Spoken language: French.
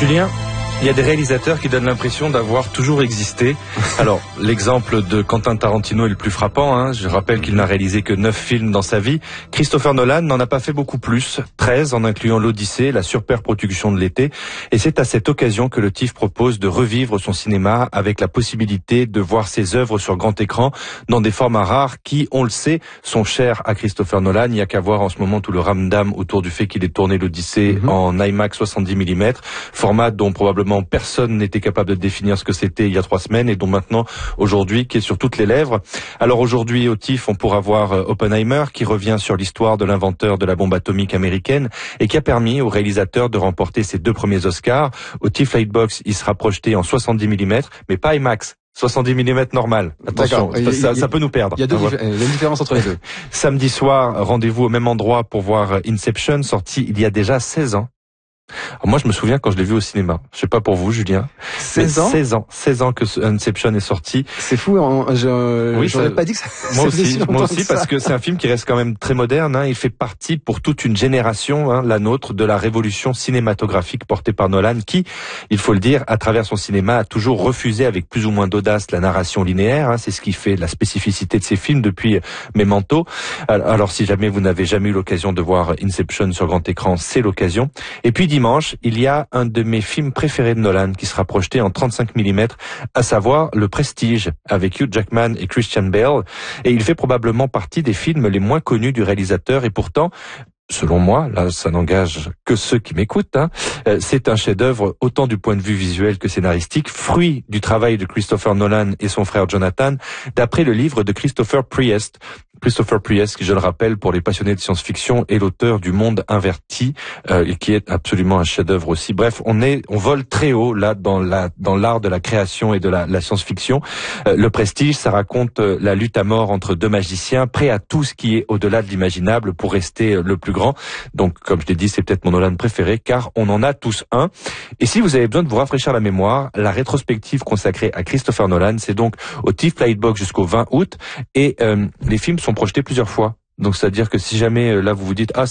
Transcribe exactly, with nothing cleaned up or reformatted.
Julien, il y a des réalisateurs qui donnent l'impression d'avoir toujours existé. Alors, l'exemple de Quentin Tarantino est le plus frappant. Hein. Je rappelle qu'il n'a réalisé que neuf films dans sa vie. Christopher Nolan n'en a pas fait beaucoup plus, treize en incluant l'Odyssée, la super-production de l'été. Et c'est à cette occasion que le T I F propose de revivre son cinéma avec la possibilité de voir ses œuvres sur grand écran dans des formats rares qui, on le sait, sont chers à Christopher Nolan. Il n'y a qu'à voir en ce moment tout le ramdam autour du fait qu'il ait tourné l'Odyssée mmh. en IMAX soixante-dix millimètres, format dont probablement personne n'était capable de définir ce que c'était il y a trois semaines et dont maintenant, aujourd'hui, qui est sur toutes les lèvres. Alors aujourd'hui, au T I F, on pourra voir Oppenheimer, qui revient sur l'histoire de l'inventeur de la bombe atomique américaine et qui a permis au réalisateur de remporter ses deux premiers Oscars. Au T I F Lightbox, il sera projeté en soixante-dix millimètres, mais pas IMAX. soixante-dix millimètres normal. Attention, ça, ça, ça peut nous perdre. Il y a, deux dif- il y a une différence entre les deux. Samedi soir, rendez-vous au même endroit pour voir Inception, sorti il y a déjà seize ans. Alors moi, je me souviens quand je l'ai vu au cinéma. Je sais pas pour vous, Julien. seize ans seize ans. seize ans que Inception est sorti. C'est fou, hein, je, oui, j'aurais ça, pas dit que ça, moi ça aussi, si moi aussi, que parce que c'est un film qui reste quand même très moderne, hein. Il fait partie pour toute une génération, hein, la nôtre, de la révolution cinématographique portée par Nolan, qui, il faut le dire, à travers son cinéma, a toujours refusé avec plus ou moins d'audace la narration linéaire, hein. C'est ce qui fait la spécificité de ses films depuis Memento. Alors, si jamais vous n'avez jamais eu l'occasion de voir Inception sur grand écran, c'est l'occasion. Et puis dimanche, il y a un de mes films préférés de Nolan qui sera projeté en trente-cinq millimètres, à savoir Le Prestige, avec Hugh Jackman et Christian Bale. Et il fait probablement partie des films les moins connus du réalisateur et pourtant, selon moi, là ça n'engage que ceux qui m'écoutent, hein, euh, c'est un chef-d'œuvre autant du point de vue visuel que scénaristique, fruit du travail de Christopher Nolan et son frère Jonathan, d'après le livre de Christopher Priest. Christopher Priest, qui, je le rappelle, pour les passionnés de science-fiction, est l'auteur du Monde inverti, euh, qui est absolument un chef-d'œuvre aussi. Bref, on est, on vole très haut là dans la dans l'art de la création et de la, la science-fiction. Euh, le Prestige, ça raconte euh, la lutte à mort entre deux magiciens, prêts à tout ce qui est au-delà de l'imaginable pour rester euh, le plus grand. Donc, comme je l'ai dit, c'est peut-être mon Nolan préféré, car on en a tous un. Et si vous avez besoin de vous rafraîchir la mémoire, la rétrospective consacrée à Christopher Nolan, c'est donc au T I F Lightbox jusqu'au vingt août, et euh, les films sont projetés plusieurs fois. Donc, c'est-à-dire que si jamais, là, vous vous dites « Ah,